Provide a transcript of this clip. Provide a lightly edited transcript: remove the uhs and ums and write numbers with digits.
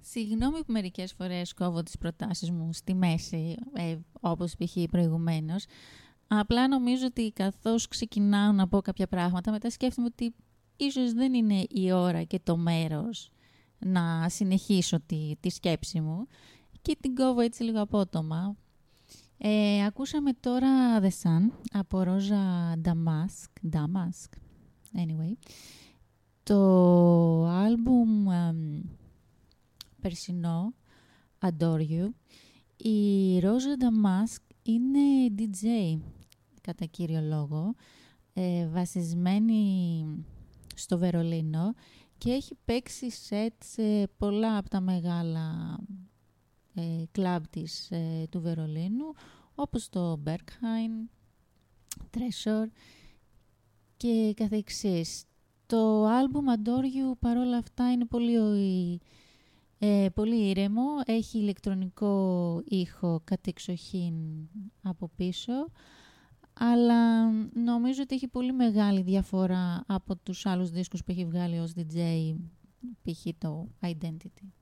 Συγγνώμη που μερικές φορές κόβω τις προτάσεις μου στη μέση, όπως π.χ. προηγουμένως. Απλά νομίζω ότι καθώς ξεκινάω να πω κάποια πράγματα, μετά σκέφτομαι ότι ίσως δεν είναι η ώρα και το μέρος να συνεχίσω τη σκέψη μου και την κόβω έτσι λίγο απότομα. Ακούσαμε τώρα The Sun από Ρόζα Νταμάσκ. Anyway. Το άλμπουμ περσινό, Adore You. Η Ρόζα Νταμάσκ είναι DJ κατά κύριο λόγο, βασισμένη στο Βερολίνο και έχει παίξει σετ σε πολλά από τα μεγάλα κλαμπ της του Βερολίνου, όπως το Berghain, Treasure και καθεξής. Το άλμπουμ Adore You παρόλα αυτά είναι πολύ ήρεμο, έχει ηλεκτρονικό ήχο κατεξοχήν από πίσω, αλλά νομίζω ότι έχει πολύ μεγάλη διαφορά από τους άλλους δίσκους που έχει βγάλει ως DJ, π.χ. το Identity.